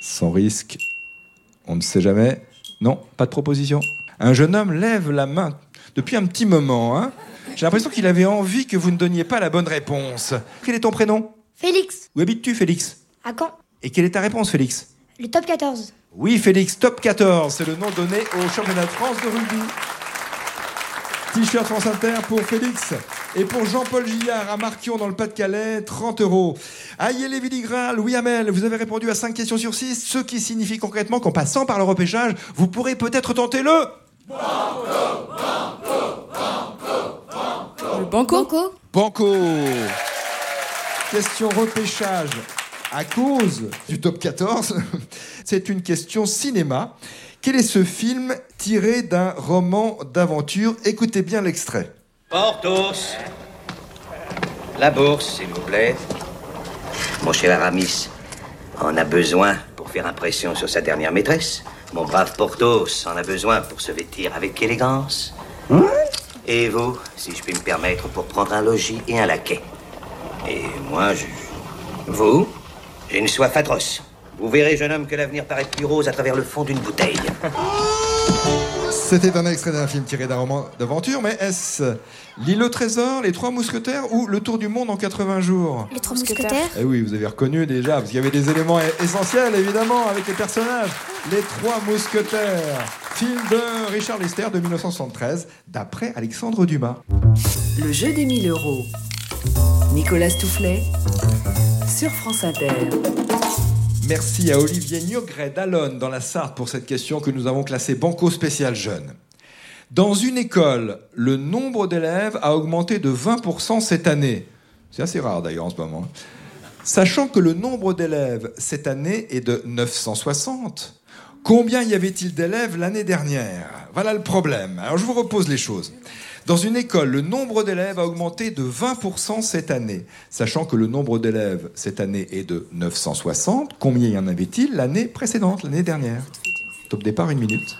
Sans risque, on ne sait jamais. Non, pas de proposition. Un jeune homme lève la main depuis un petit moment. Hein. J'ai l'impression qu'il avait envie que vous ne donniez pas la bonne réponse. Quel est ton prénom ? Félix. Où habites-tu, Félix ? À Caen. Et quelle est ta réponse, Félix ? Le top 14. Oui, Félix, top 14. C'est le nom donné au championnat de France de rugby. T-shirt France Inter pour Félix. Et pour Jean-Paul Gillard à Marquion dans le Pas-de-Calais, 30 €. Aïe Villigrin, Louis Hamel, vous avez répondu à 5 questions sur 6, ce qui signifie concrètement qu'en passant par le repêchage, vous pourrez peut-être tenter le... Le banco. Banco. Question repêchage à cause du top 14. C'est une question cinéma. Quel est ce film tiré d'un roman d'aventure ? Écoutez bien l'extrait. Porthos. La bourse, s'il vous plaît. Mon cher Aramis en a besoin pour faire impression sur sa dernière maîtresse. Mon brave Porthos en a besoin pour se vêtir avec élégance. Et vous, si je puis me permettre, pour prendre un logis et un laquais. Et moi, Vous, j'ai une soif atroce. Vous verrez, jeune homme, que l'avenir paraît plus rose à travers le fond d'une bouteille. C'était un extrait d'un film tiré d'un roman d'aventure, mais est-ce L'île au trésor, Les Trois Mousquetaires ou Le Tour du Monde en 80 jours ? Les Trois Mousquetaires. Eh oui, vous avez reconnu déjà, parce qu'il y avait des éléments essentiels, évidemment, avec les personnages. Les Trois Mousquetaires, film de Richard Lester de 1973, d'après Alexandre Dumas. Le jeu des 1000 €. Nicolas Stoufflet sur France Inter. Merci à Olivier Niogret d'Allonne dans la Sarthe pour cette question que nous avons classée Banco spécial jeune. Dans une école, le nombre d'élèves a augmenté de 20% cette année. C'est assez rare d'ailleurs en ce moment. Sachant que le nombre d'élèves cette année est de 960, combien y avait-il d'élèves l'année dernière ? Voilà le problème. Alors je vous repose les choses. Dans une école, le nombre d'élèves a augmenté de 20% cette année. Sachant que le nombre d'élèves cette année est de 960, combien y en avait-il l'année précédente, l'année dernière ? Top départ, 1 minute.